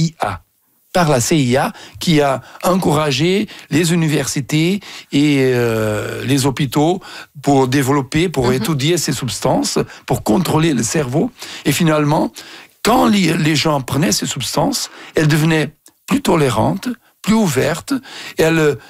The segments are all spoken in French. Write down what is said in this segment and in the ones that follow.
CIA. Par la CIA, qui a encouragé les universités et les hôpitaux pour développer, pour étudier ces substances, pour contrôler le cerveau. Et finalement, quand les gens prenaient ces substances, elles devenaient plus tolérantes, plus ouvertes, et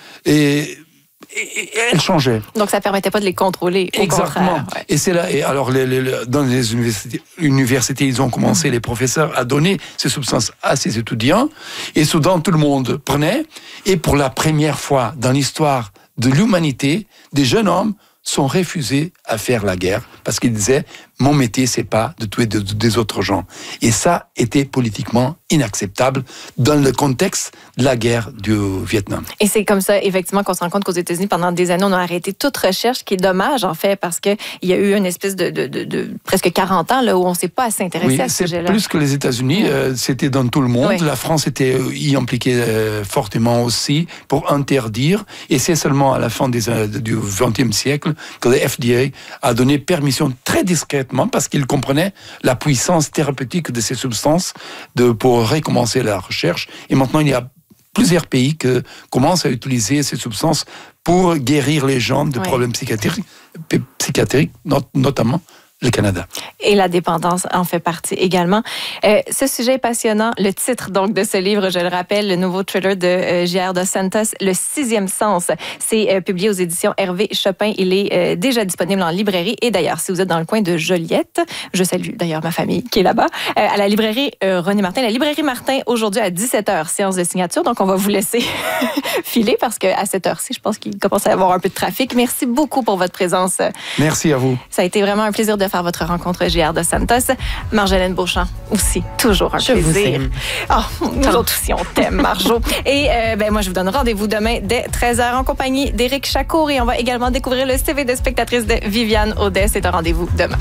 elles changeaient. Donc, ça ne permettait pas de les contrôler. Exactement. Ouais. Et c'est là. Et alors, dans les universités, ils ont commencé, les professeurs, à donner ces substances à ces étudiants. Et soudain, tout le monde prenait. Et pour la première fois dans l'histoire de l'humanité, des jeunes hommes sont refusés à faire la guerre parce qu'ils disaient « mon métier, c'est pas de tuer des autres gens ». Et ça était politiquement inacceptable dans le contexte de la guerre du Vietnam. Et c'est comme ça, effectivement, qu'on se rend compte qu'aux États-Unis, pendant des années, on a arrêté toute recherche, ce qui est dommage, en fait, parce qu'il y a eu une espèce de presque 40 ans là, où on ne s'est pas assez intéressé à ce sujet-là. C'est plus que les États-Unis, c'était dans tout le monde. Oui. La France était y impliquée fortement aussi pour interdire. Et c'est seulement à la fin du XXe siècle que le FDA a donné permission très discrètement parce qu'il comprenait la puissance thérapeutique de ces substances pour recommencer la recherche. Et maintenant, il y a plusieurs pays qui commencent à utiliser ces substances pour guérir les gens de problèmes psychiatriques, notamment le Canada. Et la dépendance en fait partie également. Ce sujet est passionnant. Le titre donc de ce livre, je le rappelle, le nouveau thriller de J.R. Dos Santos, Le sixième sens. C'est publié aux éditions Hervé Chopin. Il est déjà disponible en librairie. Et d'ailleurs, si vous êtes dans le coin de Joliette, je salue d'ailleurs ma famille qui est là-bas, à la librairie René Martin. La librairie Martin, aujourd'hui à 17h, séance de signature. Donc, on va vous laisser filer parce qu'à cette heure-ci, je pense qu'il commence à y avoir un peu de trafic. Merci beaucoup pour votre présence. Merci à vous. Ça a été vraiment un plaisir de faire votre rencontre, J.R. Dos Santos. Marjolaine Beauchamp, aussi, toujours un plaisir. Nous autres aussi, on t'aime, Marjo. Et moi, je vous donne rendez-vous demain dès 13h en compagnie d'Éric Chacour. Et on va également découvrir le CV de spectatrice de Viviane Audet. C'est un rendez-vous demain.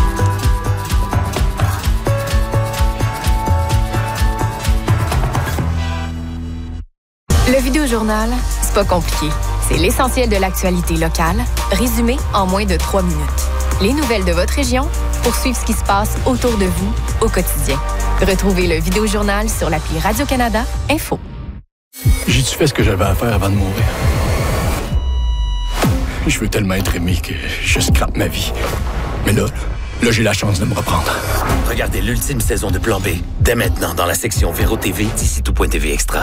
Le Vidéojournal, c'est pas compliqué. C'est l'essentiel de l'actualité locale, résumé en moins de 3 minutes. Les nouvelles de votre région pour suivre ce qui se passe autour de vous au quotidien. Retrouvez le Vidéojournal sur l'appli Radio-Canada Info. J'ai-tu fait ce que j'avais à faire avant de mourir? Je veux tellement être aimé que je scrape ma vie. Mais là, j'ai la chance de me reprendre. Regardez l'ultime saison de Plan B dès maintenant dans la section Véro TV d'ici tout.tv Extra.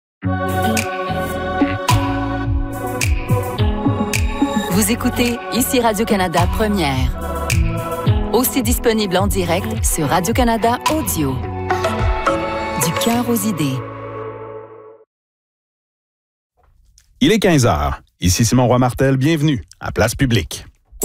Vous écoutez ici Radio-Canada Première. Aussi disponible en direct sur Radio-Canada Audio. Du cœur aux idées. Il est 15h. Ici Simon Roy-Martel. Bienvenue à Place Publique.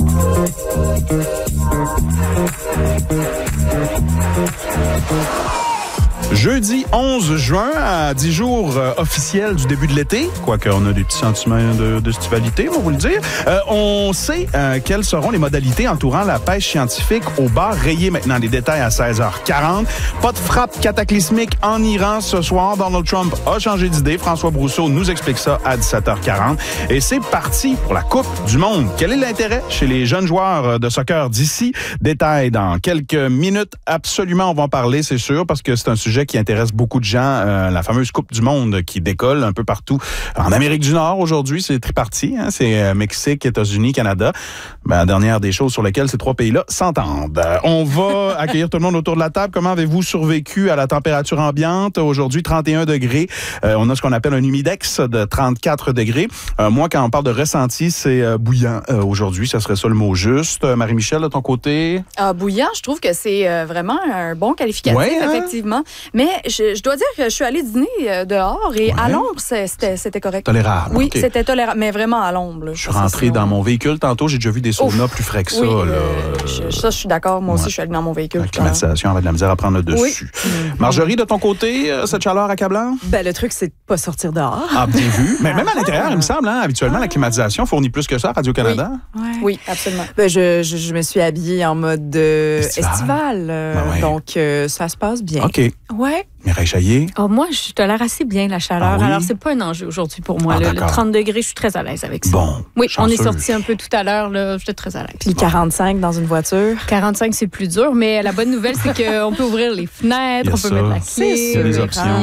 Jeudi 11 juin, à 10 jours officiels du début de l'été, quoique on a des petits sentiments de stivalité, on va vous le dire, on sait quelles seront les modalités entourant la pêche scientifique au bar rayé maintenant. Les détails à 16h40. Pas de frappe cataclysmique en Iran ce soir. Donald Trump a changé d'idée. François Brousseau nous explique ça à 17h40. Et c'est parti pour la Coupe du Monde. Quel est l'intérêt chez les jeunes joueurs de soccer d'ici? Détails dans quelques minutes. Absolument, on va en parler, c'est sûr, parce que c'est un sujet qui intéresse beaucoup de gens, la fameuse Coupe du Monde qui décolle un peu partout. En Amérique du Nord, aujourd'hui, c'est triparti. C'est Mexique, États-Unis, Canada. La dernière des choses sur lesquelles ces trois pays-là s'entendent. On va accueillir tout le monde autour de la table. Comment avez-vous survécu à la température ambiante? Aujourd'hui, 31 degrés. On a ce qu'on appelle un humidex de 34 degrés. Moi, quand on parle de ressenti, c'est bouillant. Aujourd'hui, ça serait ça le mot juste. Marie-Michel, de ton côté? Bouillant, je trouve que c'est vraiment un bon qualificatif, effectivement. Mais je dois dire que je suis allée dîner dehors et à l'ombre, c'était correct. Tolérable. Oui, okay. C'était tolérable, mais vraiment à l'ombre. Je suis rentré dans mon véhicule tantôt, j'ai déjà vu des saunas plus frais que ça. Ça, je suis d'accord. Moi aussi, je suis allée dans mon véhicule. La climatisation avait de la misère à prendre le dessus. Oui. Marjorie, de ton côté, cette chaleur accablante? Le truc, c'est de ne pas sortir dehors. Ah, bien vu. Mais même à l'intérieur, il me semble, habituellement, la climatisation fournit plus que ça à Radio-Canada. Oui, absolument. Je me suis habillée en mode estival. Donc, ça se passe bien. OK. Ouais. Mireille Chaillet? Moi, je tolère assez bien la chaleur. Alors, c'est pas un enjeu aujourd'hui pour moi. Le 30 degrés, je suis très à l'aise avec ça. Bon. Oui, on est sorti un peu tout à l'heure. J'étais très à l'aise. Puis 45 dans une voiture? 45, c'est plus dur. Mais la bonne nouvelle, c'est qu'on peut ouvrir les fenêtres, on peut mettre la clé. Il y a des options.